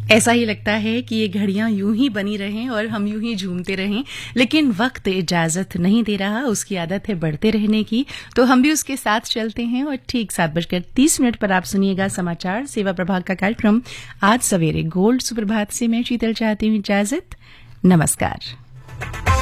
ऐसा ही लगता है कि ये घड़ियां यूं ही बनी रहें और हम यूं ही झूमते रहें, लेकिन वक्त इजाजत नहीं दे रहा। उसकी आदत है बढ़ते रहने की, तो हम भी उसके साथ चलते हैं। और ठीक 7:30 पर आप सुनिएगा समाचार सेवा प्रभाग का कार्यक्रम आज सवेरे गोल्ड सुप्रभात से। मैं शीतल चाहती हूँ इजाजत। नमस्कार।